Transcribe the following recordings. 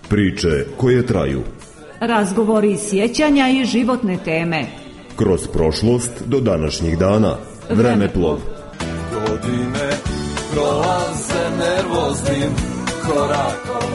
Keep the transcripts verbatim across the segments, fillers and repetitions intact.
Priče koje traju. Razgovori, sjećanja i životne teme. Kroz prošlost do današnjih dana. Vremeplov. Godine prolaze nervoznim korakom.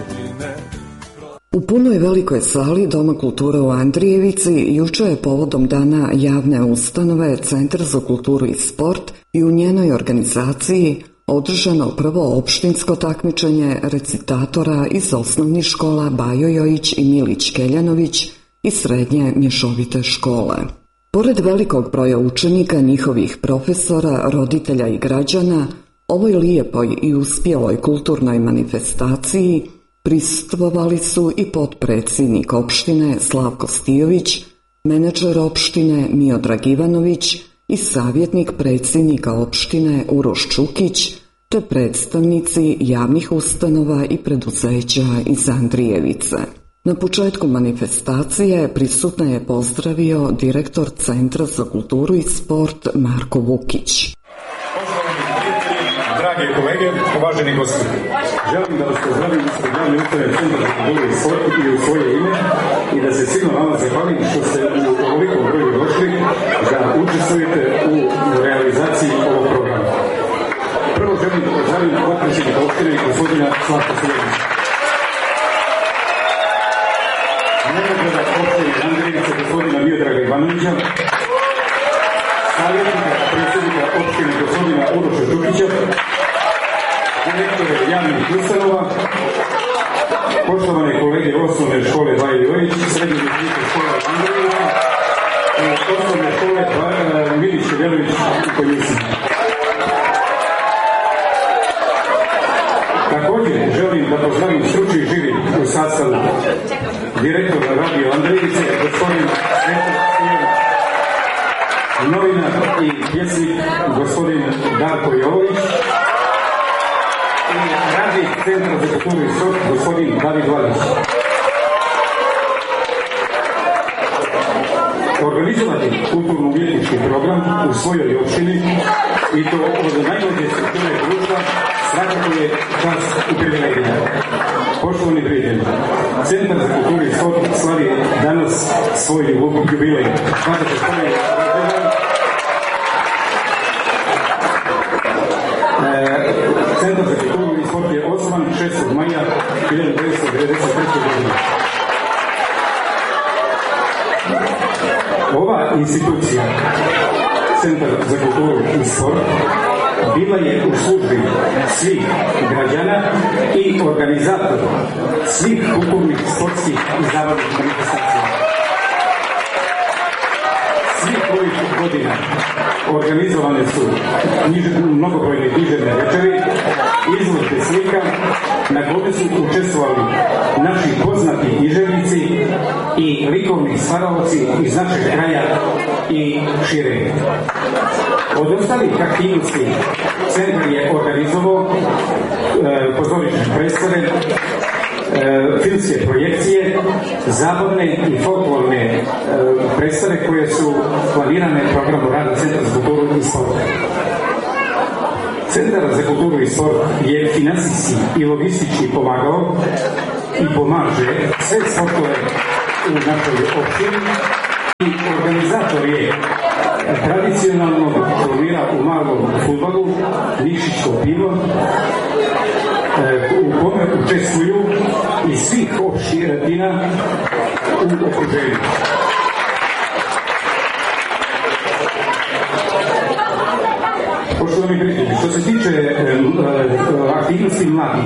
U punoj velikoj sali Doma kulture u Andrijevici juče je povodom dana javne ustanove Centar za kulturu i sport i u njenoj organizaciji održano prvo opštinsko takmičenje recitatora iz osnovnih škola Bajo Jojić i Milić Keljanović i srednje mješovite škole. Pored velikog broja učenika, njihovih profesora, roditelja i građana, ovoj lijepoj i uspjeloj kulturnoj manifestaciji prisustvovali su i potpredsjednik opštine Slavko Stijović, menadžer opštine Miodrag Ivanović i savjetnik predsjednika opštine Uroš Čukić, te predstavnici javnih ustanova i preduzeća iz Andrijevice. Na početku manifestacije prisutne je pozdravio direktor Centra za kulturu i sport Marko Vukić. Drage kolege, uvaženi gosti, želim da vas pozdravim ispred javne ustanove Centra za kulturu i sport i u svoje ime i da se svima vama zahvalim što ste u ovolikom broju došli da učestvujete u realizaciji ovog programa. Prvo želim da pozdravim potpredsjednika opštine gospodina Slavka Stijovića, menadžera opštine Andrijevice gospodina Miodraga Ivanovića, savjetnika predsjednika opštine gospodina Uroša Čukića, direktore javnih ustanova, poštovane kolege osnovne škole Bajo Jojić, srednje mješovite škole Andrijevica i osnovne škole Milić Keljanović u Konjici. Također želim da pozdravim stručni žiri u sastavu direktora Radio Andrijevice gospodin Sveto Stijović, novinar i pjesnik gospodin Darko Jovović i radnik Centra za kulturu i sport gospodin David Vladić. Organizovati kulturno-umjetnički program u svojoj opštini i to od najbolje strukture društva svakako je čast i privilegija. Poštovani prijatelji, Centar za kulturu i sport slavi danas svoj jubilej. Svakako svoje Centar za kulturu i sport je osnovan šestog maja hiljadu devetsto devedeset treće. godine. Ova institucija, Centar za kulturu i sport, bila je u službi svih građana i organizatora svih kulturnih, sportskih i zabavnih manifestacija. Svih ovih godina organizovane su mnogobrojne književne večeri, izložbe slika na kojoj su učestvovali naši poznati književnici i likovni stvaralaci iz našeg kraja i šire. Od ostalih aktivnosti Centar je organizovao e, pozorišne predstave, e, filmske projekcije, zabavne i folklorne e, predstave koje su planirane programom rada Centra za kulturu i sport. Centar za kulturu i sport je finansijski i logistički pomagao i pomaže sve sportove u našoj opštini i organizator je tradicionalnog turnira u malom fudbalu Nikšićko pivo u kome učestvuju iz svih opština u okruženju. Poštovani prijatelji, što se tiče aktivnosti mladih,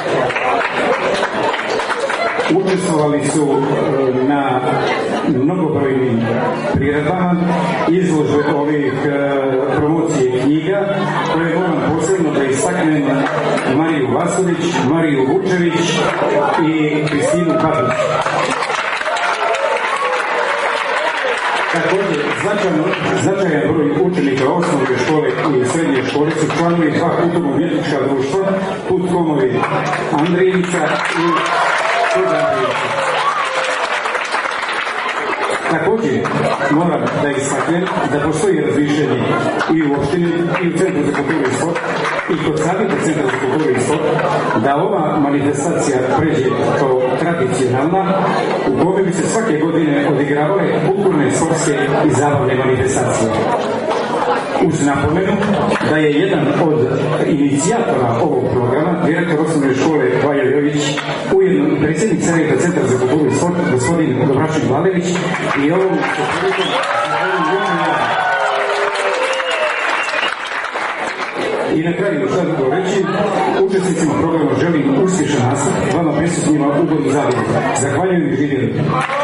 učestvovali su na mnogobrojnim priredbama, izložbe ovih promocije knjiga, koje moram posebno da istaknem Mariju Vasović, Mariju Vučević i Kristinu Papić. Također, značajan broj učenika osnovne škole i srednje škole su članovi dva kulturno-umjetnička društva, Putkomovi Andrijevica i Sud Andrijevica. Također, također moram da istaknem da postoji razmišljanje i u opštini i u Centru za kulturu i sport i kod savjeta Centra za kulturu i sport da ova manifestacija pređe kao tradicionalna u kojoj bi se svake godine odigravale kulturne, sportske i zabavne manifestacije. Uz napomenu da je jedan od inicijatora ovog programa, direktor osnovne škole Vaja Jović, ujedno i predsjednik Savjeta Centra za kulturu i sport, gospodin Dobračin Vladević, i ovom prilikom i na kraju šta da reći, učesnicima programa želim uspješan nastup, vama prisutnjima ugodnu zabavu. Zahvaljujem i živjeli.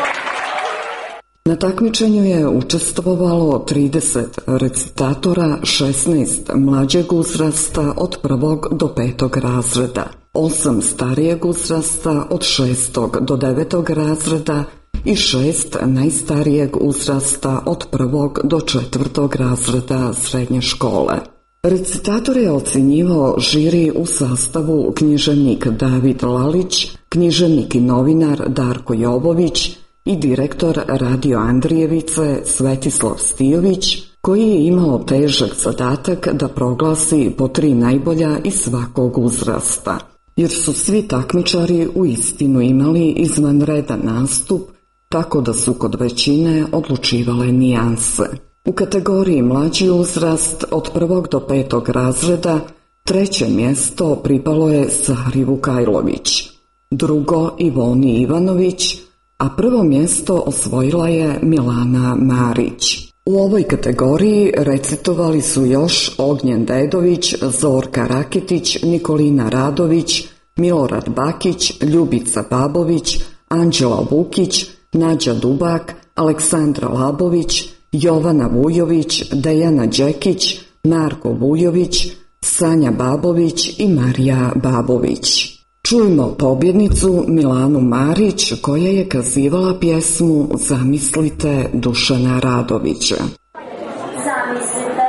Na takmičenju je učestvovalo trideset recitatora, šesnaest mlađeg uzrasta od prvog do petog razreda, osam starijeg uzrasta od šestog do devetog razreda i šest najstarijeg uzrasta od prvog do četvrtog razreda srednje škole. Recitator je ocjenjivao žiri u sastavu književnik David Lalić, književnik i novinar Darko Jovović i direktor Radio Andrijevice Svetislav Stijović, koji je imao težak zadatak da proglasi po tri najbolja iz svakog uzrasta, jer su svi takmičari uistinu imali izvanredan nastup, tako da su kod većine odlučivale nijanse. U kategoriji mlađi uzrast od prvog do petog razreda treće mjesto pripalo je Sari Vukajlović, drugo Ivoni Ivanović, a prvo mjesto osvojila je Milana Marić. U ovoj kategoriji recitovali su još Ognjen Dedović, Zorka Raketić, Nikolina Radović, Milorad Bakić, Ljubica Babović, Anđela Vukić, Nađa Dubak, Aleksandra Labović, Jovana Vujović, Dejana Đekić, Marko Vujović, Sanja Babović i Marija Babović. Čujmo pobjednicu Milanu Marić koja je kazivala pjesmu Zamislite Dušana Radovića. Zamislite,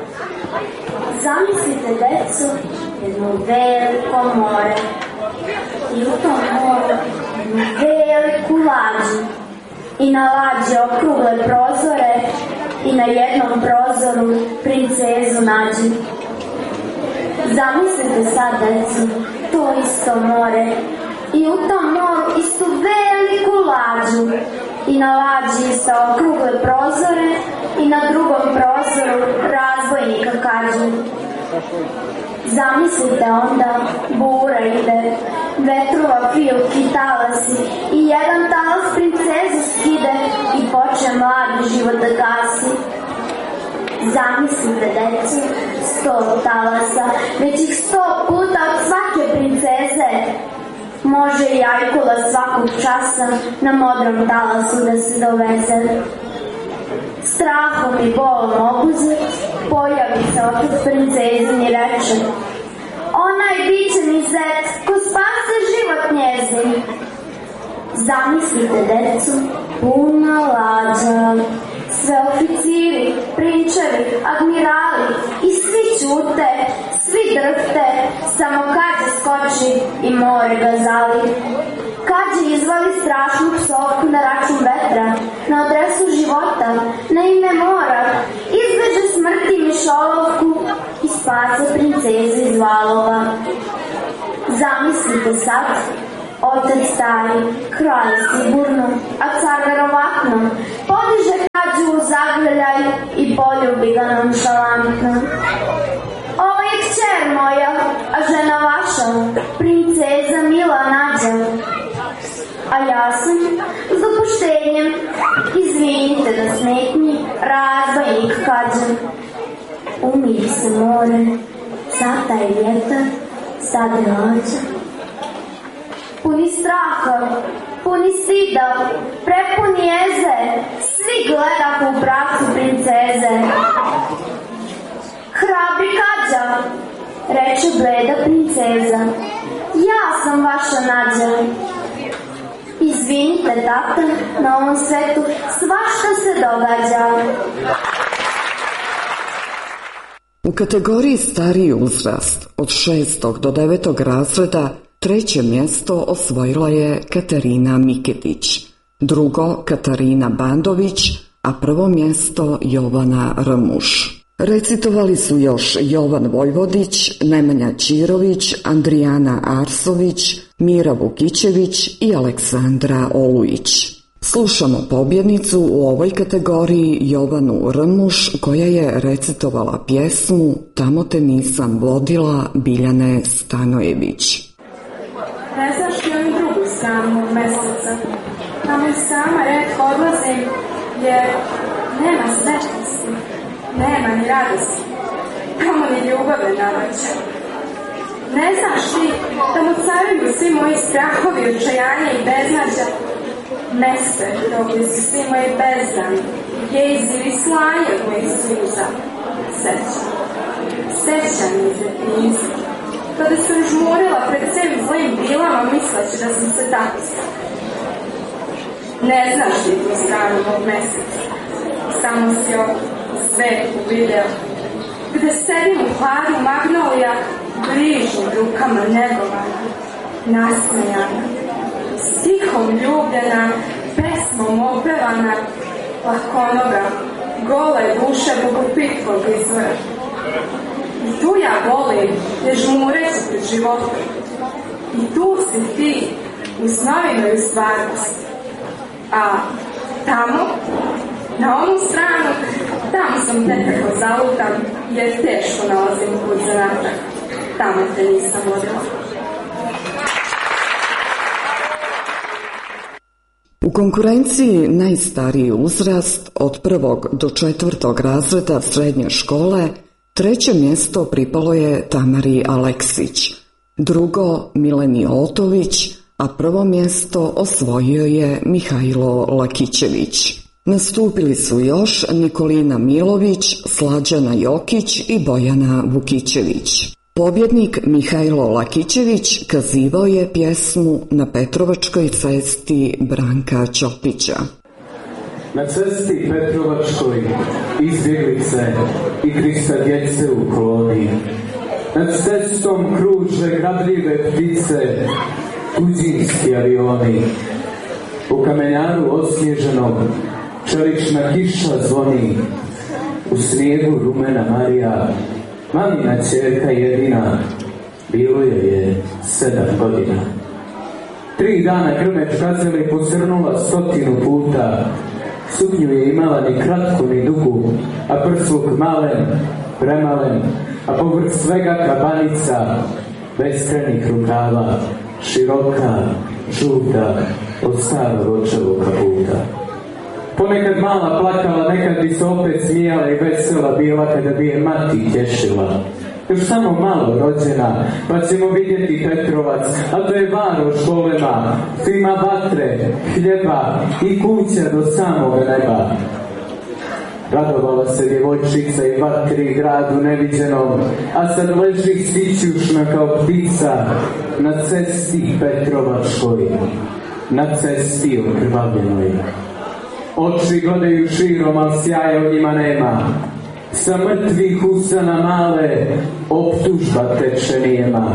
zamislite decu jedno veliko more i u tom moru jednu veliku lađu i na lađi okrugle prozore i na jednom prozoru princezu nađi. Zamislite sad decu to isto more i u tom moru istu veliku lađu i na lađi isto okrugle prozore i na drugom prozoru razbojnika kađu. Zamislite onda bura ide, vetrova fijuki talasi i jedan talas princezu skide i poče mladi život da gasi. Zamislite decu sto talasa, već ih sto puta od svake princeze. Može i ajkula svakog časa na modrom talasu da se doveze. Strahom i bolom obuzet pojavi se opet princezin i reče: onaj bićeni zet ko spase život njezin. Zamislite decu, puna lađa, sve oficiri, prinčevi, admirali i svi ćute, svi drhte, samo Kađe skoči i more ga zali. Kađe izvali strašnu psovku na račun vetra, na adresu života, na ime mora, izveđe smrti mišolovku i spase princeze iz valova. Zamislite sad, otac stari, kralj sigurno, a car verovatno, podiže Kađu u zagrljaj i poljubi ga nonšalantno. Ovo je kćer moja, a žena vaša, princeza Mila Nađa. A ja sam, s dopuštenjem, izvinite da smetnji, razbojnik Kađa. Umiri se more, sad taj vjetar, sad je lađa. Puni straha, puni stida, prepuni jeze, svi gledahu u pravcu princeze. Hrabri Kađa, reče bleda princeza, ja sam vaša Nađa. Izvinite, tata, na ovom svetu svašta se događa. U kategoriji stariji uzrast od šestog do devetog razreda treće mjesto osvojila je Katarina Miketić, drugo Katarina Bandović, a prvo mjesto Jovana Rmuš. Recitovali su još Jovan Vojvodić, Nemanja Ćirović, Andrijana Arsović, Mira Vukićević i Aleksandra Olujić. Slušamo pobjednicu u ovoj kategoriji Jovanu Rmuš koja je recitovala pjesmu Tamo te nisam vodila Biljane Stanojević. Ne znaš li onu drugu stranu meseca? Tamo i sama retko odlazim jer nema sretnosti, nema ni radosti, tamo ni ljubave navaća. Ne znaš li tamo caruju svi moji strahovi, očajanja i beznađa, mese gdje su svi moji bezdani, jezi i slanje mojih suza, seća, seća mi se nizu, kada sam žmurila pred svim zlim bilama misleći da sam se tako stavila. Ne znaš li tu stranu mog meseca, samo si ovo svetu video, gde sedim u hladu magnolija, bližim rukama negovana, nasmejana, stihom ljubljena, pesmom opevana, lakonoga, gole duše bogopitkog izvora. I tu ja volim, ne žmureći pred životom. I tu si ti, u snovinoj stvarnosti. A tamo, na onu stranu, tamo sam nekako zalutan, jer teško nalazim put za natrag. Tamo te nisam vodila. U konkurenciji najstariji uzrast od prvog do četvrtog razreda srednje škole treće mjesto pripalo je Tamari Aleksić, drugo Mileni Otović, a prvo mjesto osvojio je Mihajlo Lakićević. Nastupili su još Nikolina Milović, Slađana Jokić i Bojana Vukićević. Pobjednik Mihajlo Lakićević kazivao je pjesmu Na Petrovačkoj cesti Branka Ćopića. Na cesti Petrovačkoj izbjeglice i trista djece u koloni. Nad cestom kruže grabljive ptice, tuđinski avioni. U kamenjaru osnježenog čelična kiša zvoni. U snijegu rumena Marija, mamina ćerka jedina, bilo je je sedam godina. Tri dana grmeč gazeli pocrnula stotinu puta, suknju je imala ni kratku ni dugu, a prsluk malen, premalen, a povrh svega kabanica, bez trenih rukava, široka, žuta, od starog očevog kaputa. Ponekad mala plakala, nekad bi se opet smijala i vesela bila kada bi je mati tješila. Još samo malo rođena, pa ćemo vidjeti Petrovac, a to je varoš golema, ima vatre, hljeba i kuća do samog neba. Radovala se djevojčica i vatri gradu neviđenom, a sad leži sićušna kao ptica na cesti Petrovačkoj, na cesti okrvavljenoj. Oči gledaju širom, al sjaja u njima nema. Sa mrtvih usana male optužba teče nijema.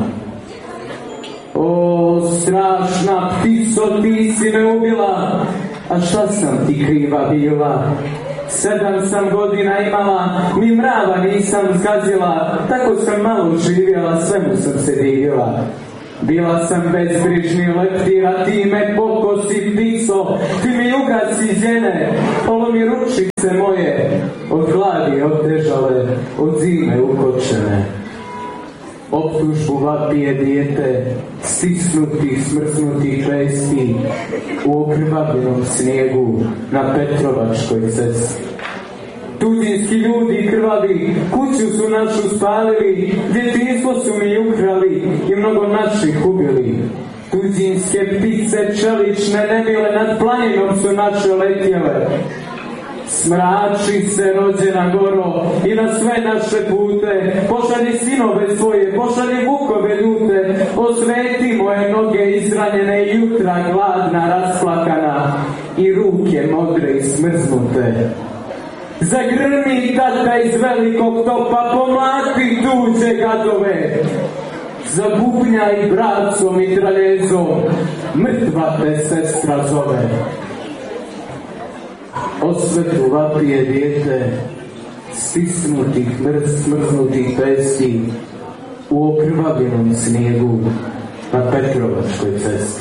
O, strašna ptico, ti si me ubila, a šta sam ti kriva bila? Sedam sam godina imala, ni mrava nisam zgazila, tako sam malo živjela, svemu sam se divila. Bila sam bezbrižni leptir, a ti me pokosi ptico, ti mi ugasi žene, polomi ručice moje, od gladi otežale, od zime ukočene. Optužbu vapije dijete, stisnutih, smrznutih vesti, u okrvavljenom snijegu na Petrovačkoj cesti. Tuđinski ljudi krvavi, kuću su našu spalili, djetinjstvo su mi ukrali i mnogo naših ubili. Tuđinske ptice čelične nemile nad planinom su naše letjele. Smrači se rođena goro i na sve naše pute, pošalji sinove svoje, pošalji vukove ljute, osveti moje noge izranjene i jutra gladna, rasplakana i ruke modre i smrznute. Zagrmi tata iz velikog topa, pomlati tuđe gadove, zabubnjaj bracom i traljezom, mrtva te sestra zove. osvetu vapije dijete stisnutih, smrznutih pesti u okrvavljenom snijegu na Petrovačkoj cesti.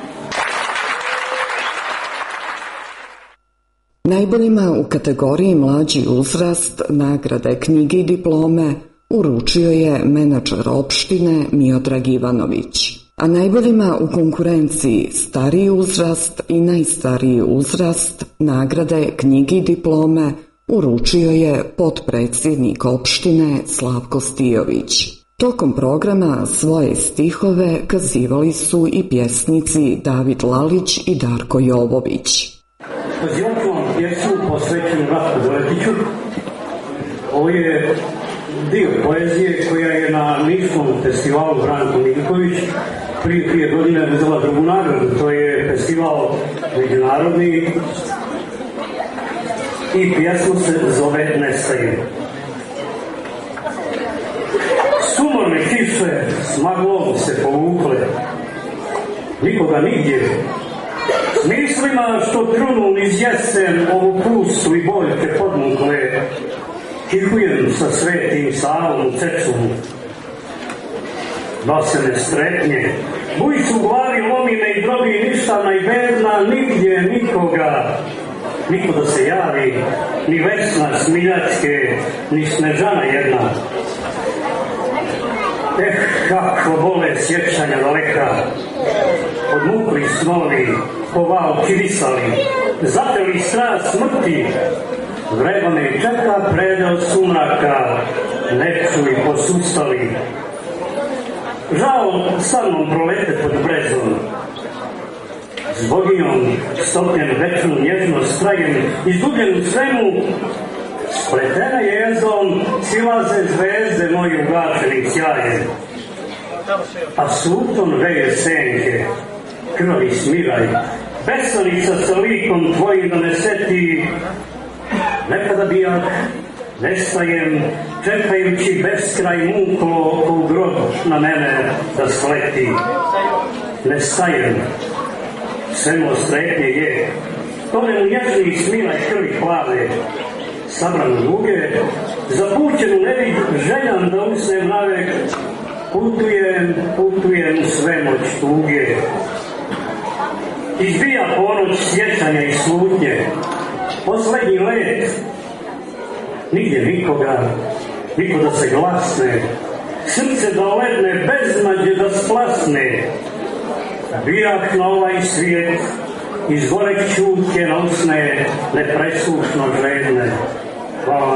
Najboljima u kategoriji mlađi uzrast nagrade knjige i diplome uručio je menadžer opštine Miodrag Ivanović, a najboljima u konkurenciji stariji uzrast i najstariji uzrast nagrade knjige i diplome uručio je potpredsjednik opštine Slavko Stijović. Tokom programa svoje stihove kazivali su i pjesnici David Lalić i Darko Jovović. Kazivat ću vam pjesmu posvećenu Ratku Doletiću. Ovo je dio poezije koja je na Niškom festivalu Branko Miljković prije prije godine uzela drugu nagradu. To je festival međunarodni i pjesma se zove Nestaje. Sumorne kiše s maglom se povukle, nikoga nigdje. S mislima što trunu niz jesen ovu pustu i boljke podmukle, kihujem sa svetim Savom u Cecumu. Basene stretnje, bujicu u glavi lomine i drogi ništana i bedna, nigdje nikoga, niko da se javi, ni Vesna Smiljacke, ni Snežana jedna. Eh, kako bole sjećanja daleka, odmukli snovi, po valki visali, zateli strast smrti, vreba me čeka predel sumraka, neću i posustali. Žao sa mnom prolete pod brezom, s boginjom stopljen večnu nježnost trajem, izgubljen u svemu, spletena jezom silaze zvezde moji ugašenim sjajem. A suton veje senke, krvavi smiraj, besanica sa likom tvojim da ne seti. Nekada bijak, nestajem, čekajući beskraj muklo u grob na mene da sleti. Nestajem, svemo sretnje je, tone u nježni smiraj krvi plave, sabran u duge, zapućen u nevid, željan da usnem navek, putujem, putujem u svemoć tuge. Izbija ponoć sjećanja i slutnje, poslednji let, nigdje nikoga, niko da se glasne, srce da ledne, beznađe da splasne. Bijak na ovaj svijet, iz gorek čutke na usne, nepresušno žedne. Hvala.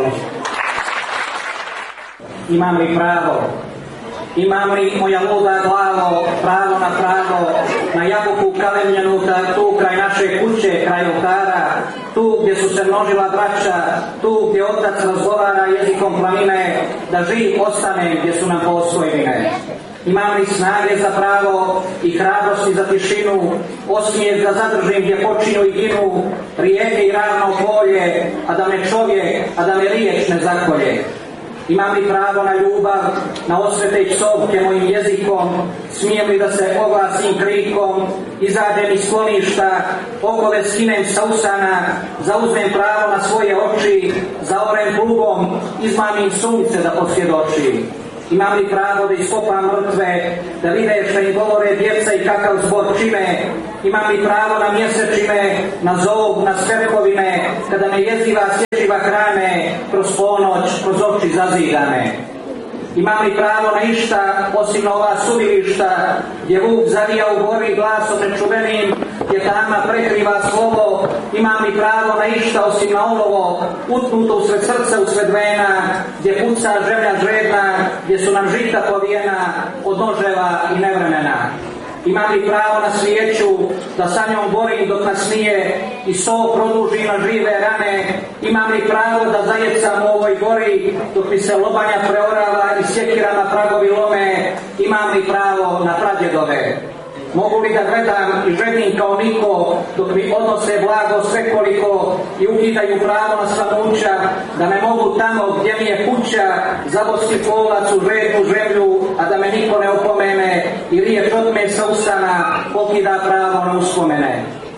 Imam li pravo? Imam li, moja luda glavo, pravo na pravo, na jabuku kalemljenu tu kraj naše kuće, kraj oltara, tu gdje su se množila braća, tu gdje otac razgovara jezikom planine, da živ ostane gdje su nam postojine. Imam li snage za pravo i hrabrosti za tišinu, osmijeh da zadržim gdje počinju i ginu, rijeke i ravno polje, a da me čovjek, a da me riječ ne zakolje. Imam li pravo na ljubav, na osvete i psovke mojim jezikom, smijem li da se oglasim krikom, izađem iz skloništa, okole skinem sa usana, zauzmem pravo na svoje oči, zaorem plugom, izmamim sunce da posvjedoči. Imam li pravo da iskopam mrtve, da vide što im govore djeca i kakav zbor čine? Imam li pravo na mjesečine, na zov, na sverkovine, kada me jeziva sječiva hrane, kroz ponoć, kroz oči zazidane? Imam li pravo na išta, osim na ova suvilišta, gdje vuk zavija u gori glasom nečuvenim, gdje tama prekriva slovo? Imam li pravo na išta, osim na olovo, utnuto usred srca, usred vena, gdje puca žemlja žredna, gdje su nam žita povijena od noževa i nevremena? Imam li pravo na svijeću, da sa njom borim dok nas nije i so produži na žive rane? Imam li pravo da zajecam u ovoj gori dok mi se lobanja preorava i sjekira na pragovi lome? Imam li pravo na pradjedove? Mogu li da gledam i žedim kao niko dok mi odnose blago svekoliko i ukidaju pravo na samuća, da me mogu tamo gdje mi je kuća zabosti kolac u žednu žemlju, a da me niko ne opomene i riječ odme sa usana pokida pravo na uspomene?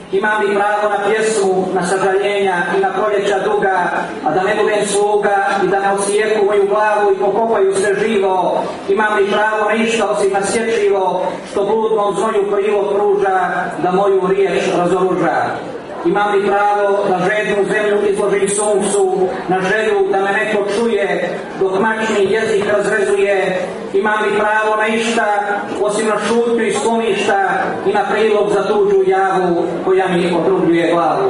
Imam li pravo na pjesmu, na sažaljenja i na proljeća duga, a da ne budem sluga i da ne osijeku moju glavu i pokopaju se živo? Imam li pravo na išta osim na sječivo, što bludnom znoju krivo pruža, da moju riječ razoruža? Imam li pravo da žednu zemlju izložim suncu, na želju da me neko čuje, dok mačni jezik razrezuje? Imam li pravo na išta, osim na šutnju i skloništa i na prilog za tuđu javu koja mi otrubljuje glavu?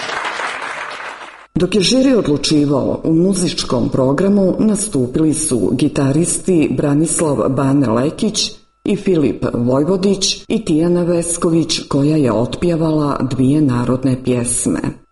Dok je žiri odlučivao, u muzičkom programu nastupili su gitaristi Branislav Bane Lekić i Filip Vojvodić i Tijana Vesković, koja je otpjevala dvije narodne pjesme.